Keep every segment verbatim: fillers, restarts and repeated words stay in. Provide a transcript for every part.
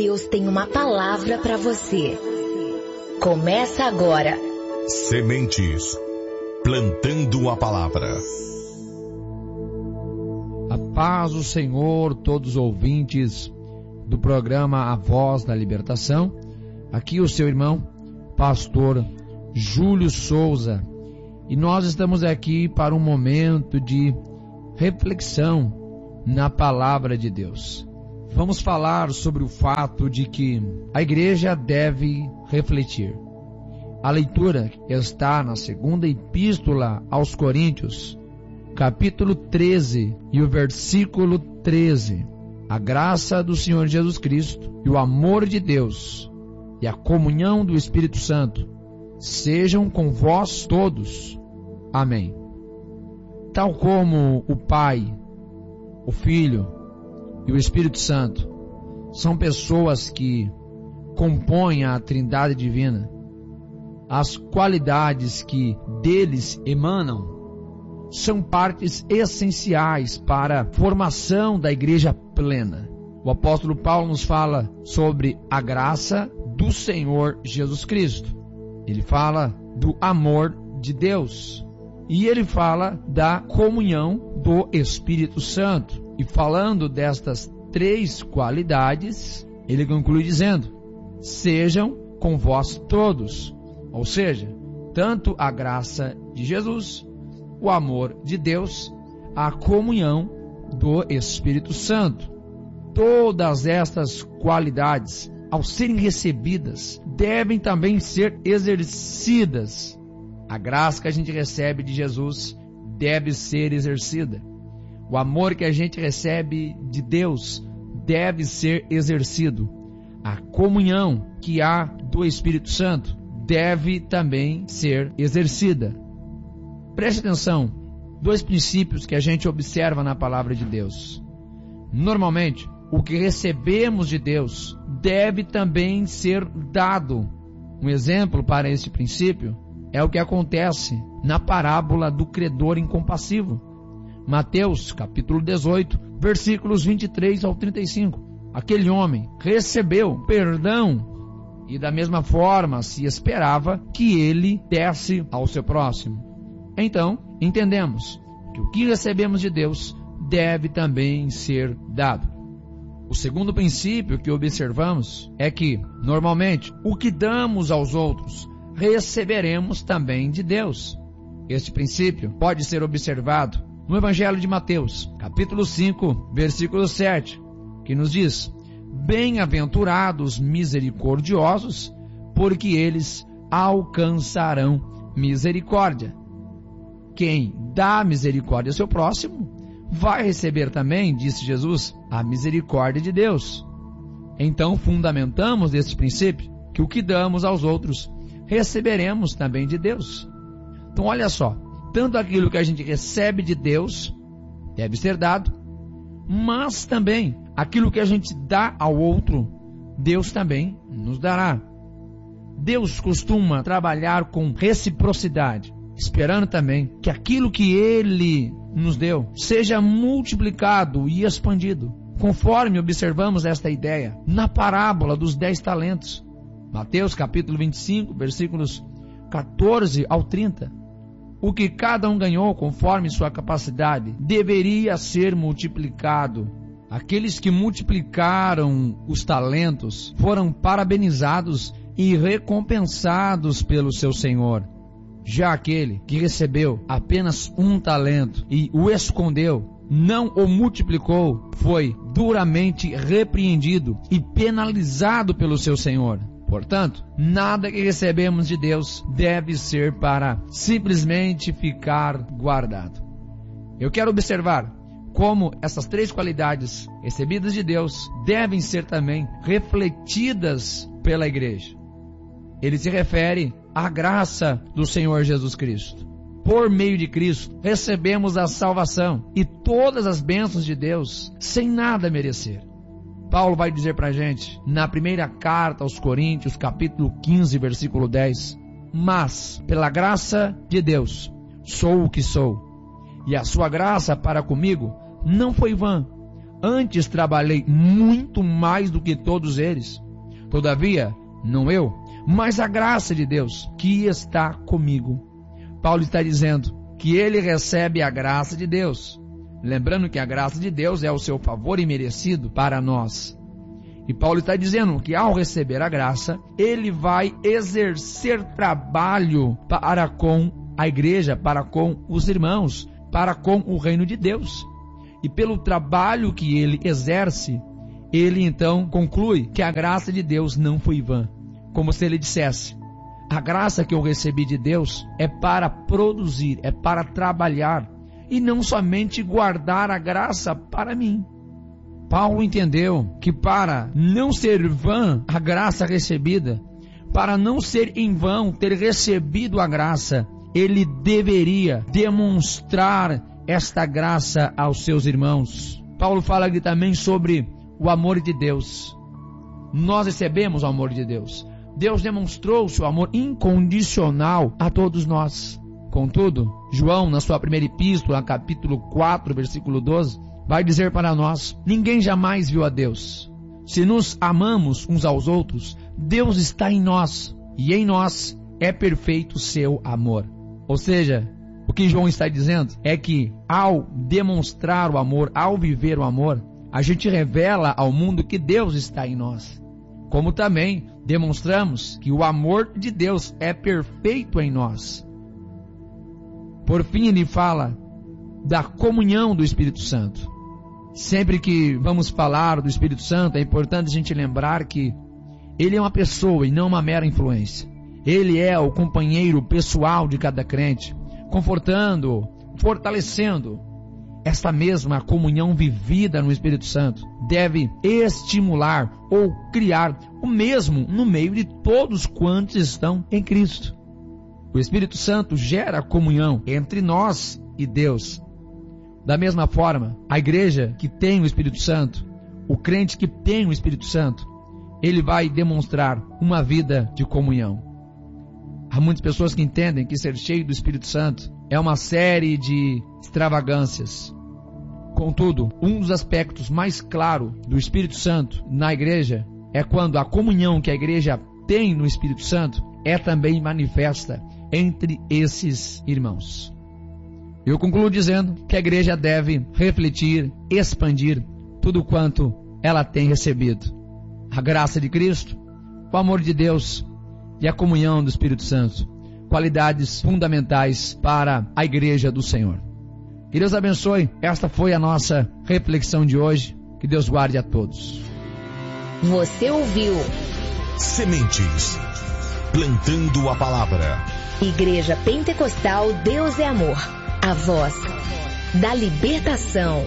Deus tem uma palavra para você. Começa agora. Sementes, plantando a palavra. A paz do Senhor, todos os ouvintes do programa A Voz da Libertação. Aqui o seu irmão, pastor Júlio Souza. E nós estamos aqui para um momento de reflexão na palavra de Deus. Vamos falar sobre o fato de que a igreja deve refletir. A leitura está na segunda epístola aos Coríntios, capítulo treze e o versículo treze. A graça do Senhor Jesus Cristo e o amor de Deus e a comunhão do Espírito Santo sejam com vós todos. Amém. Tal como o Pai, o Filho e o Espírito Santo são pessoas que compõem a Trindade Divina, as qualidades que deles emanam são partes essenciais para a formação da igreja plena. O apóstolo Paulo nos fala sobre a graça do Senhor Jesus Cristo. Ele fala do amor de Deus. E ele fala da comunhão do Espírito Santo. E falando destas três qualidades, ele conclui dizendo: sejam com vós todos. Ou seja, tanto a graça de Jesus, o amor de Deus, a comunhão do Espírito Santo. Todas estas qualidades, ao serem recebidas, devem também ser exercidas. A graça que a gente recebe de Jesus deve ser exercida. O amor que a gente recebe de Deus deve ser exercido. A comunhão que há do Espírito Santo deve também ser exercida. Preste atenção, dois princípios que a gente observa na palavra de Deus. Normalmente, o que recebemos de Deus deve também ser dado. Um exemplo para este princípio é o que acontece na parábola do credor incompassivo. Mateus, capítulo dezoito, versículos vinte e três ao trinta e cinco. Aquele homem recebeu perdão e da mesma forma se esperava que ele desse ao seu próximo. Então, entendemos que o que recebemos de Deus deve também ser dado. O segundo princípio que observamos é que, normalmente, o que damos aos outros receberemos também de Deus. Este princípio pode ser observado no Evangelho de Mateus, capítulo cinco, versículo sete, que nos diz: bem-aventurados misericordiosos, porque eles alcançarão misericórdia. Quem dá misericórdia ao seu próximo vai receber também, disse Jesus, a misericórdia de Deus. Então fundamentamos este princípio que o que damos aos outros receberemos também de Deus. Então olha só, tanto aquilo que a gente recebe de Deus deve ser dado, mas também aquilo que a gente dá ao outro, Deus também nos dará. Deus costuma trabalhar com reciprocidade, esperando também que aquilo que Ele nos deu seja multiplicado e expandido, conforme observamos esta ideia na parábola dos dez talentos. Mateus capítulo vinte e cinco, versículos quatorze ao trinta. O que cada um ganhou conforme sua capacidade deveria ser multiplicado. Aqueles que multiplicaram os talentos foram parabenizados e recompensados pelo seu Senhor. Já aquele que recebeu apenas um talento e o escondeu, não o multiplicou, foi duramente repreendido e penalizado pelo seu Senhor. Portanto, nada que recebemos de Deus deve ser para simplesmente ficar guardado. Eu quero observar como essas três qualidades recebidas de Deus devem ser também refletidas pela igreja. Ele se refere à graça do Senhor Jesus Cristo. Por meio de Cristo, recebemos a salvação e todas as bênçãos de Deus sem nada merecer. Paulo vai dizer para a gente, na primeira carta aos Coríntios, capítulo quinze, versículo dez, mas, pela graça de Deus, sou o que sou, e a sua graça para comigo não foi vã. Antes trabalhei muito mais do que todos eles. Todavia, não eu, mas a graça de Deus que está comigo. Paulo está dizendo que ele recebe a graça de Deus. Lembrando que a graça de Deus é o seu favor imerecido para nós. E Paulo está dizendo que ao receber a graça, ele vai exercer trabalho para com a igreja, para com os irmãos, para com o reino de Deus. E pelo trabalho que ele exerce, ele então conclui que a graça de Deus não foi vã. Como se ele dissesse: a graça que eu recebi de Deus é para produzir, é para trabalhar, e não somente guardar a graça para mim. Paulo entendeu que para não ser vã a graça recebida, para não ser em vão ter recebido a graça, ele deveria demonstrar esta graça aos seus irmãos. Paulo fala aqui também sobre o amor de Deus. Nós recebemos o amor de Deus. Deus demonstrou seu amor incondicional a todos nós. Contudo, João, na sua primeira epístola, capítulo quatro, versículo doze, vai dizer para nós: ninguém jamais viu a Deus. Se nos amamos uns aos outros, Deus está em nós, e em nós é perfeito o seu amor. Ou seja, o que João está dizendo é que ao demonstrar o amor, ao viver o amor, a gente revela ao mundo que Deus está em nós. Como também demonstramos que o amor de Deus é perfeito em nós. Por fim, ele fala da comunhão do Espírito Santo. Sempre que vamos falar do Espírito Santo, é importante a gente lembrar que ele é uma pessoa e não uma mera influência. Ele é o companheiro pessoal de cada crente, confortando, fortalecendo. Esta mesma comunhão vivida no Espírito Santo deve estimular ou criar o mesmo no meio de todos quantos estão em Cristo. O Espírito Santo gera comunhão entre nós e Deus. Da mesma forma, a igreja que tem o Espírito Santo, o crente que tem o Espírito Santo, ele vai demonstrar uma vida de comunhão. Há muitas pessoas que entendem que ser cheio do Espírito Santo é uma série de extravagâncias. Contudo, um dos aspectos mais claros do Espírito Santo na igreja é quando a comunhão que a igreja tem no Espírito Santo é também manifesta entre esses irmãos. Eu concluo dizendo que a igreja deve refletir, expandir tudo quanto ela tem recebido. A graça de Cristo, o amor de Deus e a comunhão do Espírito Santo, qualidades fundamentais para a igreja do Senhor. Que Deus abençoe. Esta foi a nossa reflexão de hoje. Que Deus guarde a todos. Você ouviu Sementes, plantando a palavra. Igreja Pentecostal Deus é Amor, a voz da libertação.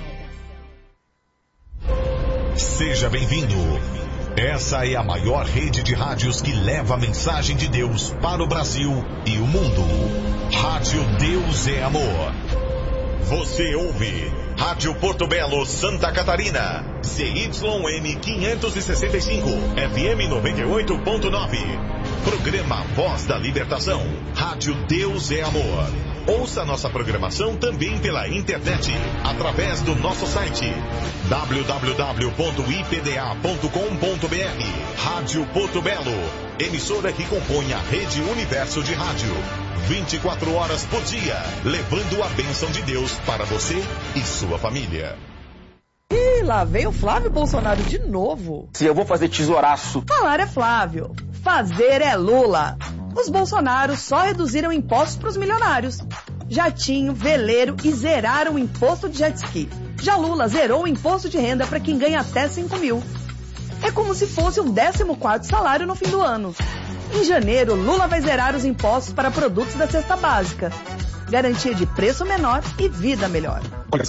Seja bem-vindo. Essa é a maior rede de rádios que leva a mensagem de Deus para o Brasil e o mundo. Rádio Deus é Amor. Você ouve Rádio Porto Belo, Santa Catarina, C Y M quinhentos e sessenta e cinco, F M noventa e oito ponto nove. Programa Voz da Libertação. Rádio Deus é Amor. Ouça nossa programação também pela internet, através do nosso site w w w ponto i p d a ponto com ponto b r. Rádio Porto Belo, emissora que compõe a rede Universo de Rádio. vinte e quatro horas por dia, levando a bênção de Deus para você e sua família. Ih, lá veio o Flávio Bolsonaro de novo. Se eu vou fazer tesouraço. Falar é Flávio, fazer é Lula. Os Bolsonaros só reduziram impostos para os milionários. Jatinho, veleiro e zeraram o imposto de jet ski. Já Lula zerou o imposto de renda para quem ganha até cinco mil. É como se fosse o décimo quarto salário no fim do ano. Em janeiro, Lula vai zerar os impostos para produtos da cesta básica. Garantia de preço menor e vida melhor.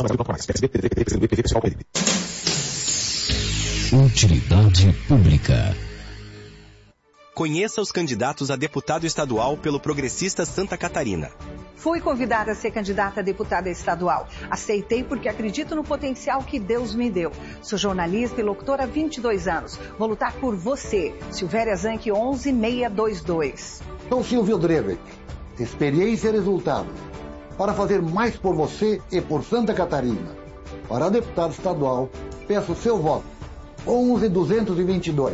Utilidade pública. Conheça os candidatos a deputado estadual pelo Progressista Santa Catarina. Fui convidada a ser candidata a deputada estadual. Aceitei porque acredito no potencial que Deus me deu. Sou jornalista e locutora há vinte e dois anos. Vou lutar por você. Silvéria Zanck, onze mil seiscentos e vinte e dois. Sou Silvio Drebeck. Experiência e resultado. Para fazer mais por você e por Santa Catarina. Para deputado estadual, peço seu voto. onze duzentos e vinte e dois.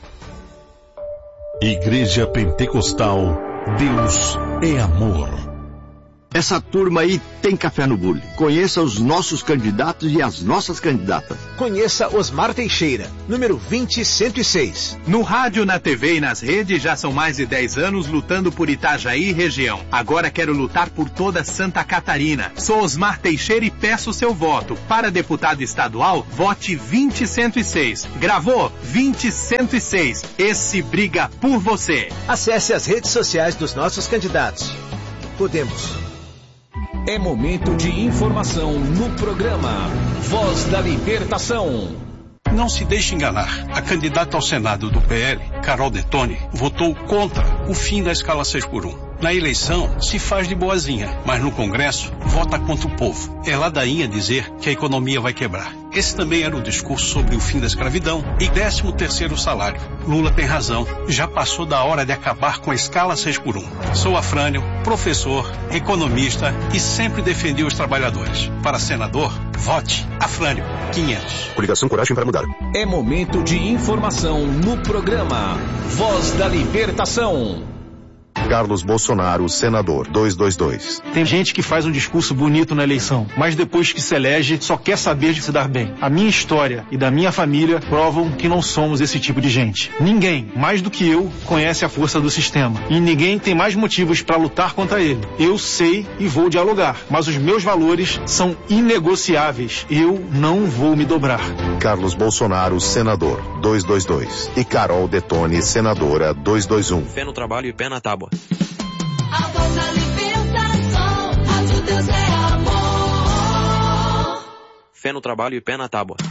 Igreja Pentecostal, Deus é amor. Essa turma aí tem café no bule. Conheça os nossos candidatos e as nossas candidatas. Conheça Osmar Teixeira, número vinte cento e seis. No rádio, na T V e nas redes já são mais de dez anos lutando por Itajaí e região. Agora quero lutar por toda Santa Catarina. Sou Osmar Teixeira e peço seu voto. Para deputado estadual, vote vinte cento e seis. Gravou? vinte cento e seis. Esse briga por você. Acesse as redes sociais dos nossos candidatos. Podemos. É momento de informação no programa Voz da Libertação. Não se deixe enganar. A candidata ao Senado do P L, Carol Detoni, votou contra o fim da escala seis por um. Na eleição, se faz de boazinha, mas no Congresso, vota contra o povo. É ladainha dizer que a economia vai quebrar. Esse também era o discurso sobre o fim da escravidão e décimo terceiro salário. Lula tem razão. Já passou da hora de acabar com a escala seis por um. Sou Afrânio, professor, economista e sempre defendi os trabalhadores. Para senador, vote Afrânio quinhentos. Coligação Coragem para Mudar. É momento de informação no programa Voz da Libertação. Carlos Bolsonaro, senador, duzentos e vinte e dois. Tem gente que faz um discurso bonito na eleição, mas depois que se elege, só quer saber de se dar bem. A minha história e da minha família provam que não somos esse tipo de gente. Ninguém, mais do que eu, conhece a força do sistema. E ninguém tem mais motivos para lutar contra ele. Eu sei e vou dialogar, mas os meus valores são inegociáveis. Eu não vou me dobrar. Carlos Bolsonaro, senador, duzentos e vinte e dois. E Carol Detoni, senadora, duzentos e vinte e um. Fé no trabalho e pé na tábua. A voz da libertação, Rádio Deus é amor. Fé no trabalho e pé na tábua.